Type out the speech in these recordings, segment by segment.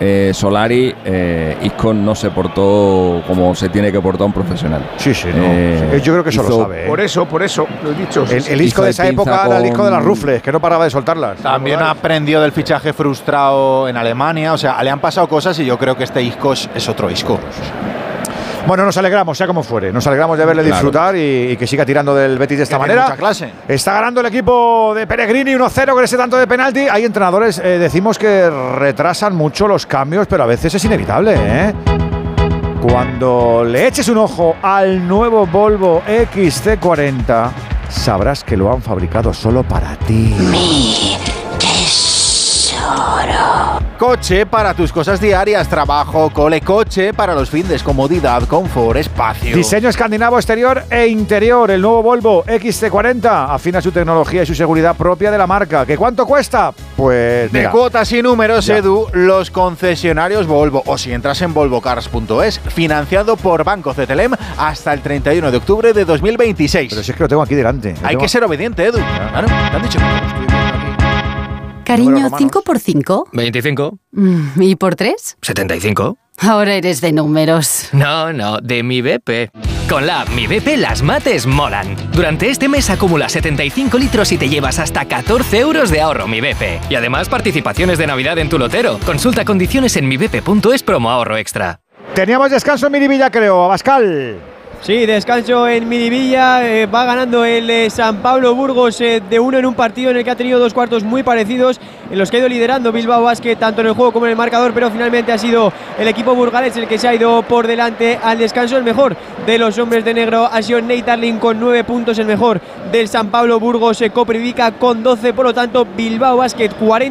Solari, Isco no se portó como se tiene que portar un profesional. Sí, no. Yo creo que eso lo sabe. Por eso, lo he dicho. El Isco de esa época era el Isco de las rufles, que no paraba de soltarlas. También aprendió del fichaje frustrado en Alemania. O sea, le han pasado cosas y yo creo que este Isco es otro Isco. Bueno, nos alegramos, sea como fuere. Nos alegramos de verle disfrutar y que siga tirando del Betis de esta manera. Mucha clase. Está ganando el equipo de Pellegrini 1-0 con ese tanto de penalti. Hay entrenadores, decimos que retrasan mucho los cambios, pero a veces es inevitable, ¿eh? Cuando le eches un ojo al nuevo Volvo XC40, sabrás que lo han fabricado solo para ti. Mi tesoro. Coche para tus cosas diarias, trabajo, cole, coche para los findes, comodidad, confort, espacio. Diseño escandinavo exterior e interior. El nuevo Volvo XC40 afina su tecnología y su seguridad propia de la marca. ¿Qué cuánto cuesta? Pues de cuotas y números, ya. Edu, los concesionarios Volvo. O si entras en volvocars.es, financiado por Banco CTLM hasta el 31 de octubre de 2026. Pero si es que lo tengo aquí delante. Hay que ser obediente, Edu. Claro, te han dicho que Cariño, 5 por 5. 25. ¿Y por 3? 75. Ahora eres de números. No, de Mi BP. Con la app Mi BP las mates molan. Durante este mes acumula 75 litros y te llevas hasta 14 euros de ahorro Mi BP. Y además participaciones de Navidad en tu lotero. Consulta condiciones en mibp.es promo ahorro extra. Teníamos descanso en Miribilla, creo. Abascal. Sí, descanso en Miribilla, va ganando el San Pablo Burgos de 1 en un partido en el que ha tenido dos cuartos muy parecidos, en los que ha ido liderando Bilbao Basket tanto en el juego como en el marcador, pero finalmente ha sido el equipo burgalés el que se ha ido por delante al descanso. El mejor de los hombres de negro ha sido Nate Darling con 9 puntos, el mejor del San Pablo Burgos, Koprivica con 12, por lo tanto Bilbao Basket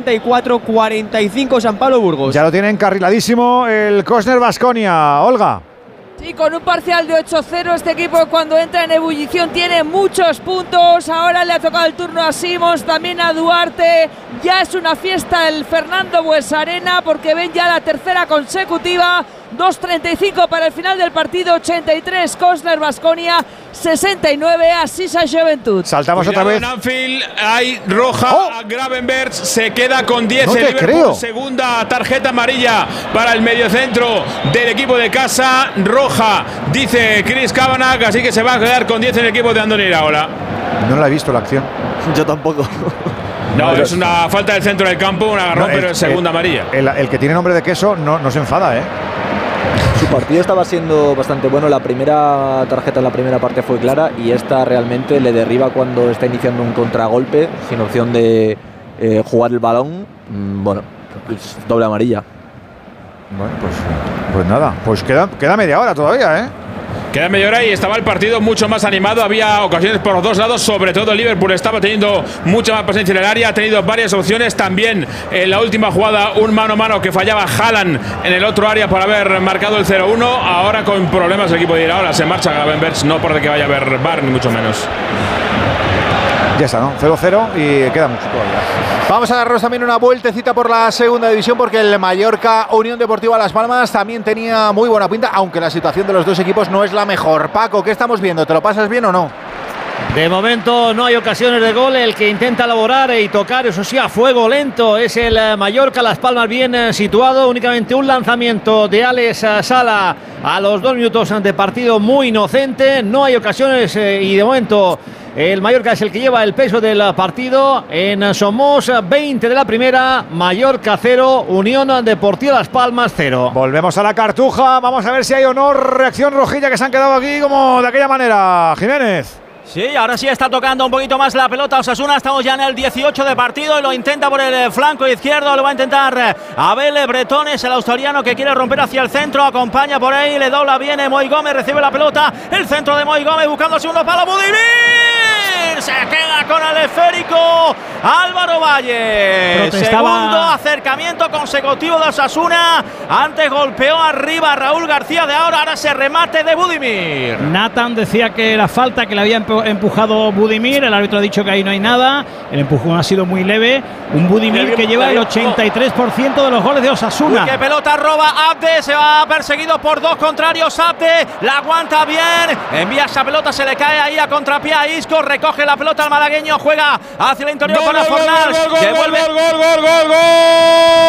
44-45 San Pablo Burgos. Ya lo tiene encarriladísimo el Cosner Baskonia, Olga. Sí, con un parcial de 8-0 este equipo cuando entra en ebullición tiene muchos puntos. Ahora le ha tocado el turno a Simons, también a Duarte. Ya es una fiesta el Fernando Buesarena porque ven ya la tercera consecutiva. 2.35 para el final del partido, 83 Cosner Baskonia, 69 Asisa Juventud. Saltamos otra vez. En Anfield hay roja a Gravenberch, se queda con 10 no el Liverpool, creo. Segunda tarjeta amarilla para el mediocentro del equipo de casa, roja, dice Chris Kavanagh, así que se va a quedar con 10 en el equipo de Andoni Iraola. No la he visto la acción. Yo tampoco. No, es una falta del centro del campo, un agarrón, pero es segunda amarilla. El que tiene nombre de queso no se enfada, ¿eh? Su partido estaba siendo bastante bueno. La primera tarjeta en la primera parte fue clara y esta realmente le derriba cuando está iniciando un contragolpe sin opción de jugar el balón. Bueno, pues doble amarilla. Bueno, pues nada, pues queda media hora todavía, ¿eh? Queda media hora y estaba el partido mucho más animado. Había ocasiones por los dos lados, sobre todo el Liverpool estaba teniendo mucha más presencia en el área, ha tenido varias opciones. También en la última jugada un mano a mano que fallaba Haaland en el otro área por haber marcado el 0-1. Ahora con problemas el equipo de Iraola, se marcha Gravenberch, no parece que vaya a haber VAR ni mucho menos. Ya está, ¿no? 0-0 y queda mucho todavía. Vamos a darnos también una vueltecita por la segunda división porque el Mallorca Unión Deportiva Las Palmas también tenía muy buena pinta, aunque la situación de los dos equipos no es la mejor. Paco, ¿qué estamos viendo? ¿Te lo pasas bien o no? De momento no hay ocasiones de gol. El que intenta elaborar y tocar, eso sí, a fuego lento es el Mallorca. Las Palmas bien situado. Únicamente un lanzamiento de Alex Sala a los 2 minutos de partido muy inocente. No hay ocasiones y de momento el Mallorca es el que lleva el peso del partido. En Somos 20 de la primera, Mallorca 0, Unión Deportiva Las Palmas 0. Volvemos a la Cartuja. Vamos a ver si hay o no reacción rojilla, que se han quedado aquí como de aquella manera. Jiménez. Sí, ahora sí está tocando un poquito más la pelota Osasuna. Estamos ya en el 18 de partido y lo intenta por el flanco izquierdo. Lo va a intentar Abel Bretones, el australiano que quiere romper hacia el centro. Acompaña por ahí, le dobla, viene Moi Gómez, recibe la pelota. El centro de Moi Gómez buscando el segundo palo. Budimir se queda con el esférico Álvaro Valle. Segundo acercamiento consecutivo de Osasuna. Antes golpeó arriba Raúl García de ahora se remate de Budimir. Nathan decía que era falta, que le había empujado Budimir. El árbitro ha dicho que ahí no hay nada. El empujón ha sido muy leve. Un Budimir que lleva el 83% de los goles de Osasuna. Uy, qué pelota roba Abde. Se va perseguido por dos contrarios. Abde la aguanta bien. Envía esa pelota, se le cae ahí a contrapié a Isco. Recoge la pelota al malagueño. Juega hacia el interior con la Fornals. Gol.